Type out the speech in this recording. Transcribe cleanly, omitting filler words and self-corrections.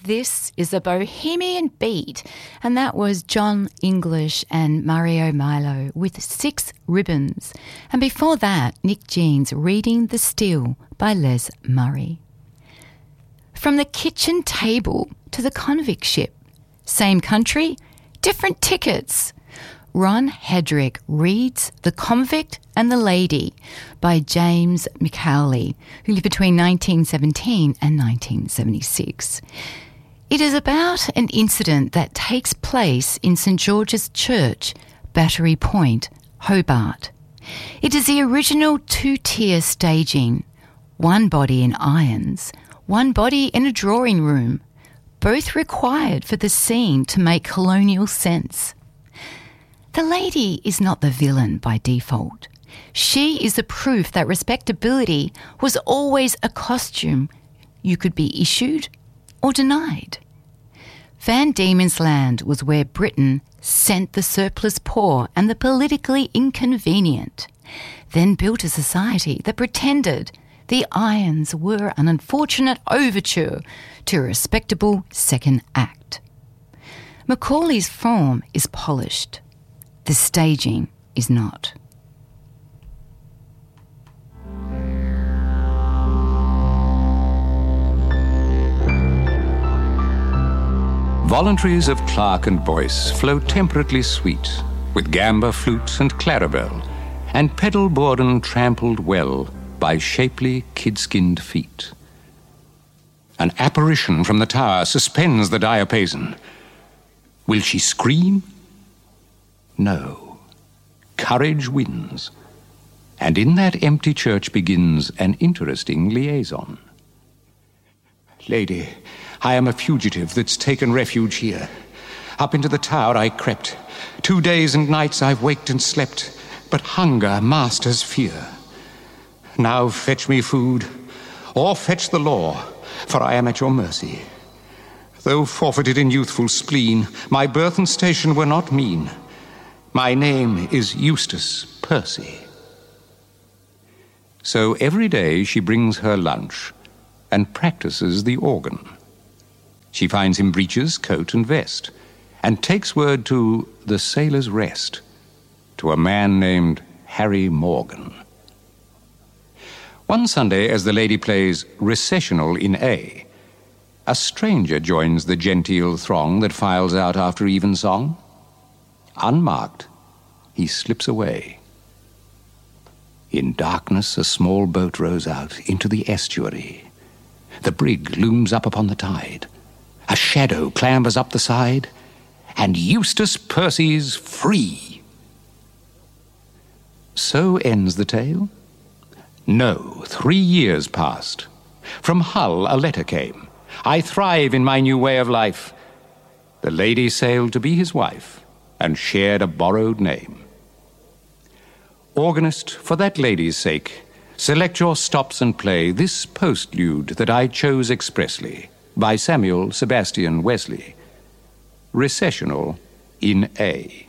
This is a Bohemian Beat, and that was John English and Mario Milo with 6 Ribbons. And before that, Nick Jeans reading The Still by Les Murray. From the kitchen table to the convict ship, same country, different tickets. Ron Hedrick reads The Convict and the Lady by James McCauley, who lived between 1917 and 1976. It is about an incident that takes place in St George's Church, Battery Point, Hobart. It is the original 2-tier staging, one body in irons, one body in a drawing room, both required for the scene to make colonial sense. The lady is not the villain by default. She is the proof that respectability was always a costume you could be issued or denied. Van Diemen's Land was where Britain sent the surplus poor and the politically inconvenient, then built a society that pretended the irons were an unfortunate overture to a respectable second act. Macaulay's form is polished. The staging is not. Voluntaries of Clark and Boyce flow temperately sweet, with gamba flute and clarabelle, and pedal bourdon trampled well by shapely kid-skinned feet. An apparition from the tower suspends the diapason. Will she scream? No. Courage wins. And in that empty church begins an interesting liaison. Lady, I am a fugitive that's taken refuge here. Up into the tower I crept. 2 days and nights I've waked and slept, but hunger masters fear. Now fetch me food, or fetch the law, for I am at your mercy. Though forfeited in youthful spleen, my birth and station were not mean. My name is Eustace Percy. So every day she brings her lunch and practices the organ. She finds him breeches, coat, and vest, and takes word to the Sailor's Rest, to a man named Harry Morgan. One Sunday, as the lady plays Recessional in A, a stranger joins the genteel throng that files out after evensong. Unmarked, he slips away. In darkness, a small boat rows out into the estuary. The brig looms up upon the tide. A shadow clambers up the side, and Eustace Percy's free. So ends the tale? No, 3 years passed. From Hull a letter came. I thrive in my new way of life. The lady sailed to be his wife, and shared a borrowed name. Organist, for that lady's sake, select your stops and play this postlude that I chose expressly, by Samuel Sebastian Wesley. Recessional in A.